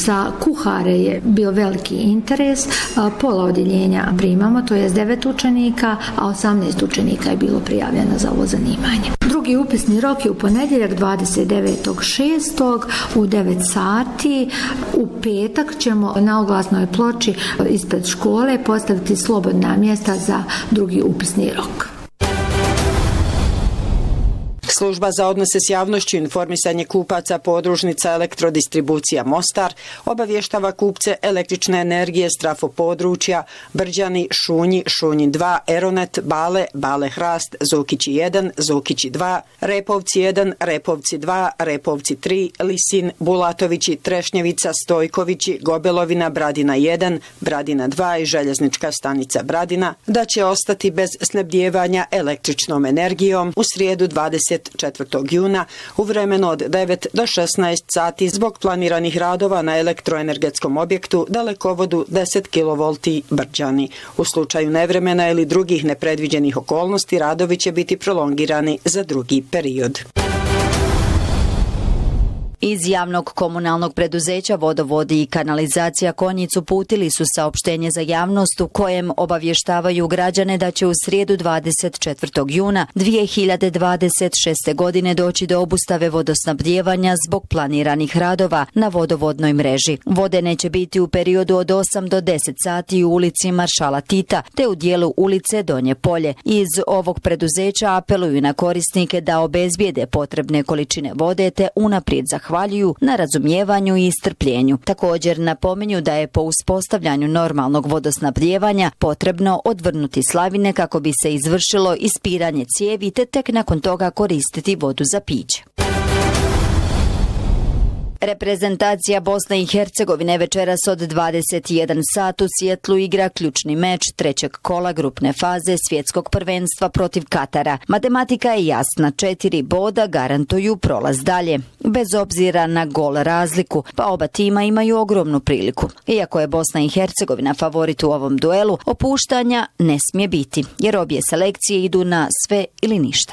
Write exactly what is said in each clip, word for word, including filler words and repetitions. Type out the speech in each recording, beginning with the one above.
Za kuhare je bio veliki interes, pola odjeljenja primamo, to je devet učenika, a osamnaest učenika je bilo prijavljeno za ovo zanimanje. Drugi upisni rok je u ponedjeljak dvadeset devetog šestog u devet sati. U petak ćemo na oglasnoj ploči ispred škole postaviti slobodna mjesta za drugi upisni rok. Služba za odnose s javnošću i informisanje kupaca podružnica Elektrodistribucija Mostar obavještava kupce električne energije strafo područja Brđani, Šunji, Šunji dva, Eronet, Bale, Bale Hrast, Zukići jedan, Zukići dva, Repovci jedan, Repovci dva, Repovci tri, Lisin, Bulatovići, Trešnjevica, Stojkovići, Gobelovina, Bradina jedan, Bradina dva i željeznička stanica Bradina da će ostati bez snabdijevanja električnom energijom u srijedu dvadeset četvrtog juna u vremenu od devet do šesnaest sati zbog planiranih radova na elektroenergetskom objektu dalekovodu deset kilovolti Brđani. U slučaju nevremena ili drugih nepredviđenih okolnosti radovi će biti prolongirani za drugi period. Iz javnog komunalnog preduzeća Vodovodi i kanalizacija Konjic uputili su saopštenje za javnost u kojem obavještavaju građane da će u srijedu dvadeset četvrtog juna dvije hiljade dvadeset šeste. godine doći do obustave vodosnabdijevanja zbog planiranih radova na vodovodnoj mreži. Vode neće biti u periodu od osam do deset sati u ulici Maršala Tita te u dijelu ulice Donje Polje. Iz ovog preduzeća apeluju na korisnike da obezbijede potrebne količine vode te unaprijed zahvaljuju na razumijevanju i strpljenju. Također napominju da je po uspostavljanju normalnog vodosnabdijevanja potrebno odvrnuti slavine kako bi se izvršilo ispiranje cijevi te tek nakon toga koristiti vodu za piće. Reprezentacija Bosne i Hercegovine večeras od dvadeset jedan sat u Sijetlu igra ključni meč trećeg kola grupne faze svjetskog prvenstva protiv Katara. Matematika je jasna, četiri boda garantuju prolaz dalje. Bez obzira na gol razliku, pa oba tima imaju ogromnu priliku. Iako je Bosna i Hercegovina favorit u ovom duelu, opuštanja ne smije biti, jer obje selekcije idu na sve ili ništa.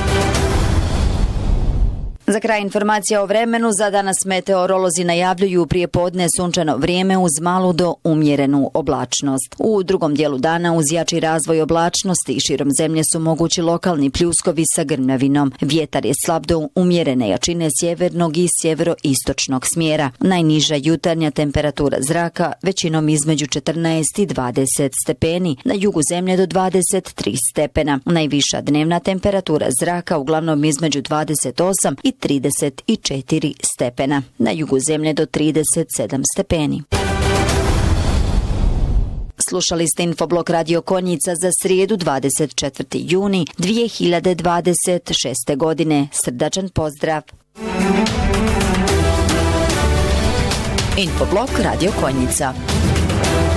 Za kraj informacija o vremenu, za danas meteorolozi najavljuju prijepodne sunčano vrijeme uz malu do umjerenu oblačnost. U drugom dijelu dana uz jači razvoj oblačnosti i širom zemlje su mogući lokalni pljuskovi sa grmljavinom. Vjetar je slab do umjerene jačine sjevernog i sjeveroistočnog smjera. Najniža jutarnja temperatura zraka većinom između četrnaest i dvadeset stepeni, na jugu zemlje do dvadeset tri stepena. Najviša dnevna temperatura zraka uglavnom između dvadeset osam i trideset četiri stepena. Na jugu zemlje do trideset sedam stepeni. Slušali ste Infoblok Radio Konjica za srijedu dvadeset četvrti juni dvije hiljade dvadeset šeste. godine. Srdačan pozdrav. Infoblok Radio Konjica.